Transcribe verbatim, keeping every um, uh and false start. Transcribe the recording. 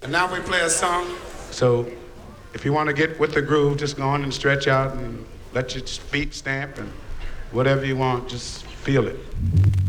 And now we play a song. So if you want to get with the groove, just go on and stretch out and let your feet stamp and whatever you want, just feel it.